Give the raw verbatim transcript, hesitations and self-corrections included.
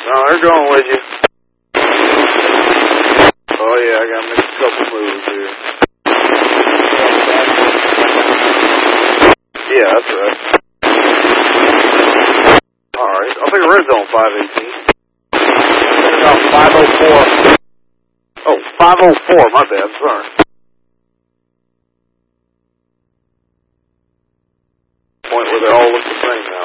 No, they're going with you. Oh, yeah, I got to make a couple moves here. Yeah, that's right. All right. I'll take a red zone, five eighteen. No, five oh four. Oh, five oh four, my bad, sorry. Point where they all look the same now.